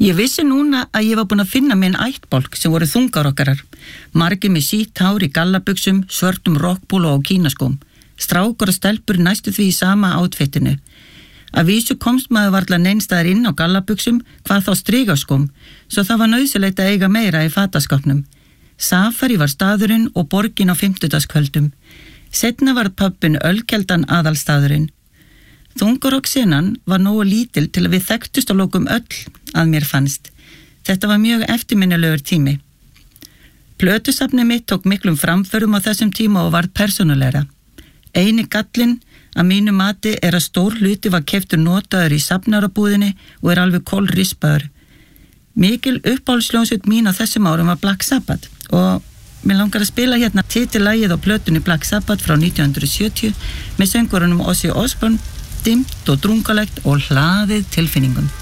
Ég vissi núna að ég var búin að finna minn ættbálk sem voru þungarokkarar. Margir með sítt hár í gallabuxum, svörtum rokkbúlu og kínaskóm. Strákar og stelpur næstu því í sama átfittinu. Að vísu komst maður varla neinstaðar inn á gallabuxum, hvað þá strigaskóm, svo það var nauðsynlegt að eiga meira í fataskápnum. Safari var staðurinn og borgin á 50-dagskvöldum. Seinna var pöbbin Ölkeldan aðalstaðurinn. Þungarokkssenan var nógu lítil til að við þekktust á lokum öll að mér fannst. Þetta var mjög eftirminnilegur tími. Plötusafnið mitt tók miklum framförum á þessum tíma og varð persónulegra. Eini gallinn að mínu mati að stór hluti var keyptur notaður í safnarabúðinni og alveg kolrispaður. Mikil uppáhaldsljónsveit mín á þessum árum var Black Sabbath og mér langar að spila hérna titillagið á plötunni Black Sabbath frá 1970 með söngurunum Ozzy Osbourne, dimmt og drungalegt og hlaðið tilfinningum.